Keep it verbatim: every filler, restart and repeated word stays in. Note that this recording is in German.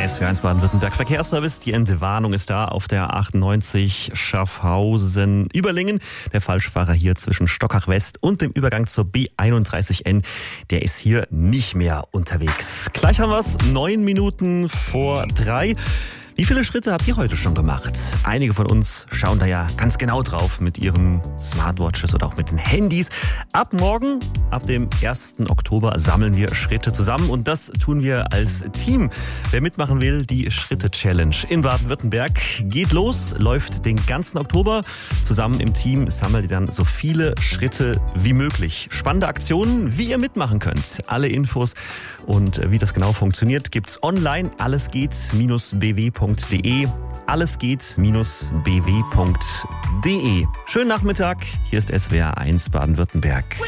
S W R eins Baden-Württemberg Verkehrsservice. Die Entwarnung ist da auf der achtundneunzig Schaffhausen-Überlingen. Der Falschfahrer hier zwischen Stockach West und dem Übergang zur B einunddreißig N, der ist hier nicht mehr unterwegs. Gleich haben wir es, neun Minuten vor drei. Wie viele Schritte habt ihr heute schon gemacht? Einige von uns schauen da ja ganz genau drauf mit ihren Smartwatches oder auch mit den Handys. Ab morgen, ab dem ersten Oktober, sammeln wir Schritte zusammen und das tun wir als Team. Wer mitmachen will, die Schritte-Challenge in Baden-Württemberg geht los, läuft den ganzen Oktober. Zusammen im Team sammelt ihr dann so viele Schritte wie möglich. Spannende Aktionen, wie ihr mitmachen könnt. Alle Infos und wie das genau funktioniert, gibt's online. Alles geht b w punkt de. Alles geht b w punkt de. Schönen Nachmittag. Hier ist S W R eins Baden-Württemberg.